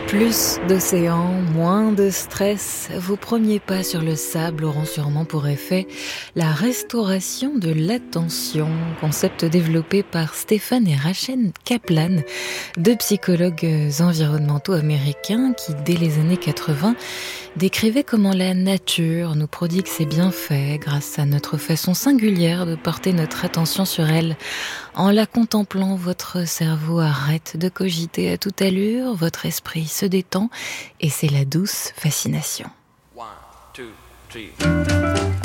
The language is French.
Plus d'océan, moins de stress. Vos premiers pas sur le sable auront sûrement pour effet la restauration de l'attention, concept développé par Stephen et Rachel Kaplan, deux psychologues environnementaux américains qui, dès les années 80, décrivaient comment la nature nous prodigue ses bienfaits grâce à notre façon singulière de porter notre attention sur elle. En la contemplant, votre cerveau arrête de cogiter à toute allure, votre esprit se détend et c'est la douce fascination. 1, 2, 3.